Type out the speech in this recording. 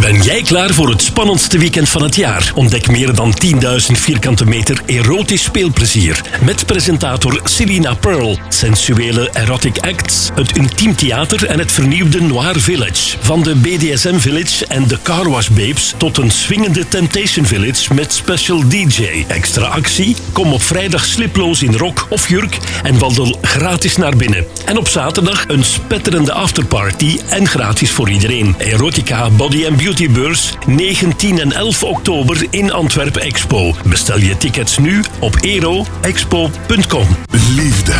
Ben jij klaar voor het spannendste weekend van het jaar? Ontdek meer dan 10.000 vierkante meter erotisch speelplezier. Met presentator Selina Pearl, sensuele erotic acts, het intiem theater en het vernieuwde Noir Village. Van de BDSM Village en de Car Wash Babes tot een swingende Temptation Village met special DJ. Extra actie? Kom op vrijdag sliploos in rok of jurk en wandel gratis naar binnen. En op zaterdag een spetterende afterparty en gratis voor iedereen. Erotica Body and Beauty Beurs 19 en 11 oktober in Antwerpen Expo. Bestel je tickets nu op eroexpo.com. Liefde.